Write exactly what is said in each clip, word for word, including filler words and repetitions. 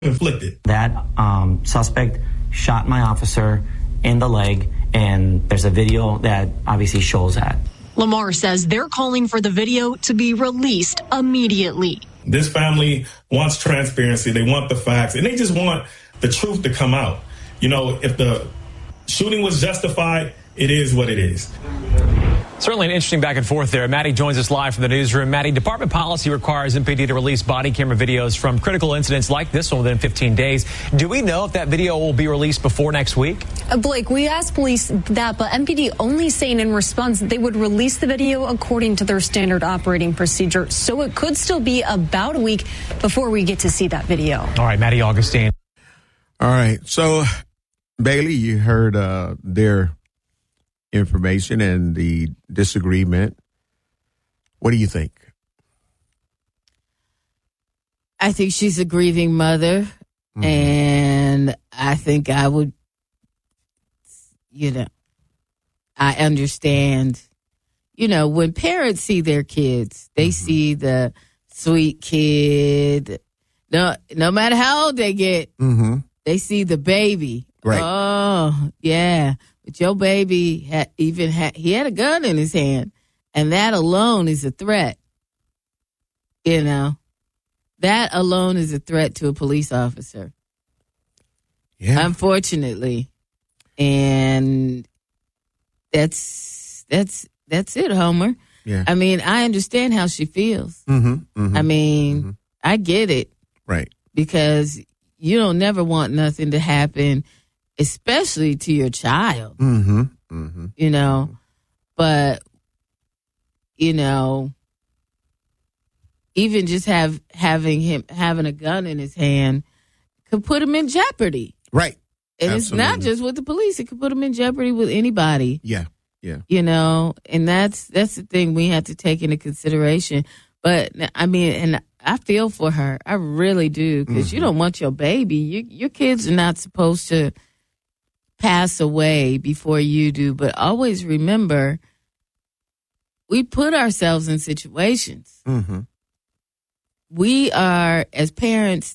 inflicted. That um, suspect shot my officer in the leg, and there's a video that obviously shows that. Lamar says they're calling for the video to be released immediately. This family wants transparency. They want the facts, and they just want the truth to come out. You know, if the shooting was justified, it is what it is. Certainly an interesting back and forth there. Maddie joins us live from the newsroom. Maddie, department policy requires M P D to release body camera videos from critical incidents like this one within fifteen days. Do we know if that video will be released before next week? Uh, Blake, we asked police that, but M P D only saying in response that they would release the video according to their standard operating procedure. So it could still be about a week before we get to see that video. All right, Maddie Augustine. All right. So, Bailey, you heard uh, their information and the disagreement. What do you think? I think she's a grieving mother, mm-hmm. and I think I would, you know, I understand, you know, when parents see their kids, they mm-hmm. see the sweet kid. No, no matter how old they get, mm-hmm. they see the baby. Right. Oh, yeah. But your baby had even had, he had a gun in his hand, and that alone is a threat. You know, that alone is a threat to a police officer. Yeah. Unfortunately. And that's, that's, that's it, Homer. Yeah. I mean, I understand how she feels. Mm-hmm, mm-hmm, I mean, mm-hmm. I get it. Right. Because you don't never want nothing to happen, especially to your child, mm-hmm, mm-hmm, you know, but, you know, even just have having him having a gun in his hand could put him in jeopardy. Right. And Absolutely. It's not just with the police. It could put him in jeopardy with anybody. Yeah. Yeah. You know, and that's, that's the thing we have to take into consideration. But I mean, and I feel for her. I really do. Because mm-hmm. you don't want your baby. You, your kids are not supposed to pass away before you do, but always remember we put ourselves in situations. Mm-hmm. We are, as parents,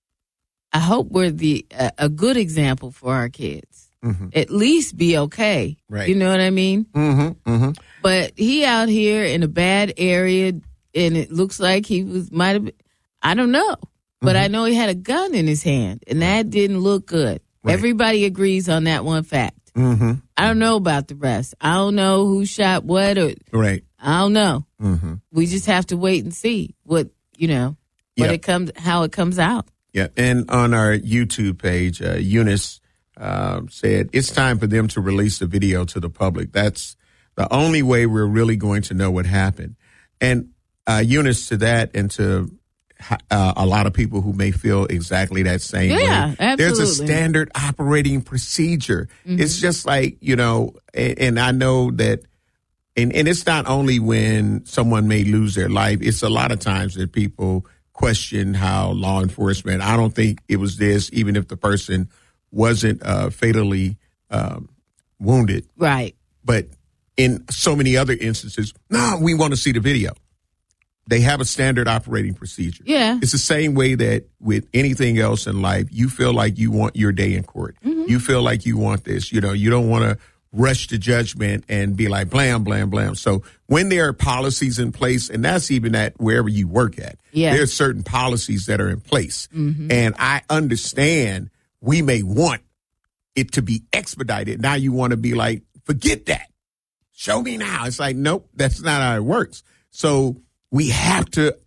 I hope we're the a, a good example for our kids. Mm-hmm. At least be okay. Right. You know what I mean? Mm-hmm. Mm-hmm. But he out here in a bad area, and it looks like he was might have. I don't know, but mm-hmm. I know he had a gun in his hand, and that didn't look good. Right. Everybody agrees on that one fact. Mm-hmm. I don't know about the rest. I don't know who shot what, or right. I don't know. Mm-hmm. We just have to wait and see what you know, what yep. it comes, how it comes out. Yeah, and on our YouTube page, uh, Eunice uh, said it's time for them to release the video to the public. That's the only way we're really going to know what happened. And uh, Eunice, to that, and to Uh, a lot of people who may feel exactly that same yeah, way. Absolutely. There's a standard operating procedure. Mm-hmm. It's just like, you know, and, and I know that, and, and it's not only when someone may lose their life, it's a lot of times that people question how law enforcement, I don't think it was this, even if the person wasn't uh, fatally um, wounded. Right. But in so many other instances, no, we want to see the video. They have a standard operating procedure. Yeah. It's the same way that with anything else in life, you feel like you want your day in court. Mm-hmm. You feel like you want this. You know, you don't want to rush to judgment and be like, blam, blam, blam. So when there are policies in place, and that's even at wherever you work at, yeah. there's certain policies that are in place. Mm-hmm. And I understand we may want it to be expedited. Now you want to be like, forget that. Show me now. It's like, nope, that's not how it works. So we have to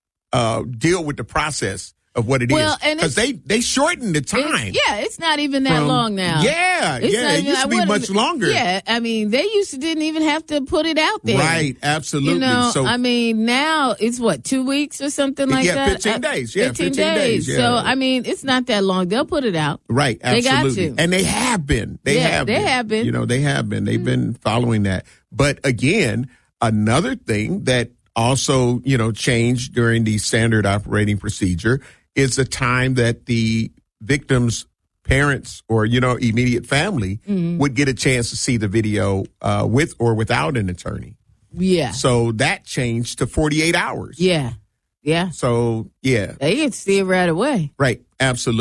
uh, deal with the process of what it well, is. Because they, they shortened the time. It's, yeah, it's not even that from, long now. Yeah, it's yeah. It even, used to be much longer. Yeah, I mean, they used to didn't even have to put it out there. Right, absolutely. You know, so, I mean, now it's what, two weeks or something like yeah, that? fifteen days. Yeah, fifteen, fifteen days. days. Yeah. So, I mean, it's not that long. They'll put it out. Right, absolutely. They got to. And they have been. They yeah, have they been. have been. You know, they have been. They've mm-hmm. been following that. But again, another thing that also, you know, changed during the standard operating procedure is the time that the victim's parents or, you know, immediate family mm-hmm. would get a chance to see the video uh, with or without an attorney. Yeah. So that changed to forty-eight hours. Yeah. Yeah. So, yeah. They get to see it right away. Right. Absolutely.